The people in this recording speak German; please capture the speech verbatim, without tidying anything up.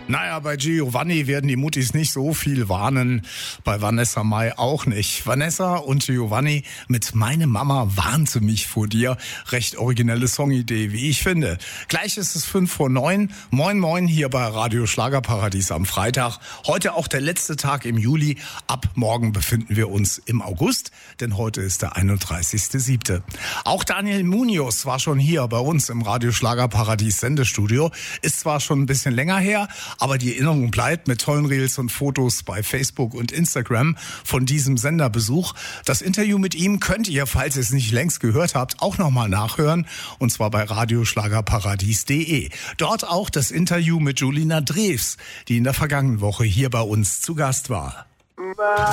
Naja, bei Giovanni werden die Muttis nicht so viel warnen, bei Vanessa Mai auch nicht. Vanessa und Giovanni mit Meine Mama warnte mich vor dir. Recht originelle Songidee, wie ich finde. Gleich ist es fünf vor neun. Moin moin hier bei Radio Schlagerparadies am Freitag. Heute auch der letzte Tag im Juli. Ab morgen befinden wir uns im August, denn heute ist der einunddreißigster siebte Auch Daniel Munoz war schon hier bei uns im Radio Schlagerparadies Sendestudio. Ist zwar schon ein bisschen länger her, aber die Erinnerung bleibt mit tollen Reels und Fotos bei Facebook und Instagram von diesem Senderbesuch. Das Interview mit ihm könnt ihr, falls ihr es nicht längst gehört habt, auch nochmal nachhören. Und zwar bei radioschlagerparadies punkt de. Dort auch das Interview mit Julina Drews, die in der vergangenen Woche hier bei uns zu Gast war.